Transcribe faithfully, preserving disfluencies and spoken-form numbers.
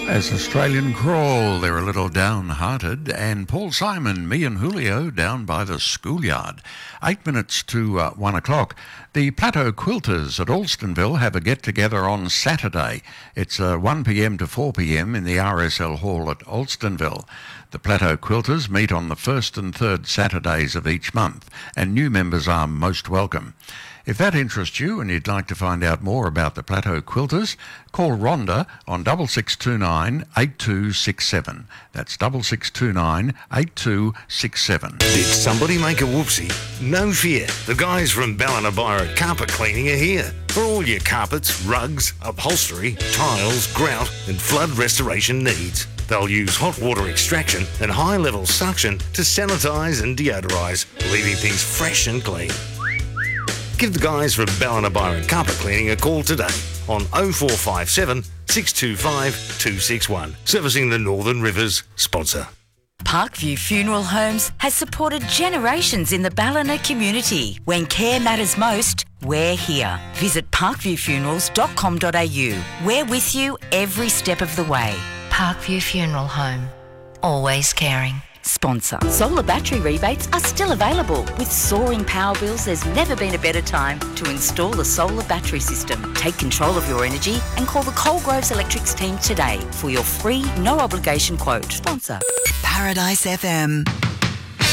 As Australian Crawl, they're a little downhearted, and Paul Simon, me and Julio down by the schoolyard. Eight minutes to uh, one o'clock. The Plateau Quilters at Alstonville have a get-together on Saturday. It's uh, one p m to four p m in the R S L Hall at Alstonville. The Plateau Quilters meet on the first and third Saturdays of each month, and new members are most welcome. If that interests you and you'd like to find out more about the Plateau Quilters, call Rhonda on six six two nine, eight two six seven. That's six six two nine, eight two six seven. Did somebody make a whoopsie? No fear. The guys from Ballinabira Carpet Cleaning are here for all your carpets, rugs, upholstery, tiles, grout and flood restoration needs. They'll use hot water extraction and high-level suction to sanitise and deodorise, leaving things fresh and clean. Give the guys from Ballinabira Carpet Cleaning a call today on oh four five seven, six two five, two six one. Servicing the Northern Rivers sponsor. Parkview Funeral Homes has supported generations in the Ballina community. When care matters most, we're here. Visit parkview funerals dot com dot a u. We're with you every step of the way. Parkview Funeral Home. Always caring. Sponsor. Solar battery rebates are still available. With soaring power bills, there's never been a better time to install a solar battery system. Take control of your energy and call the Coalgroves Electrics team today for your free, no obligation quote. Sponsor. Paradise F M.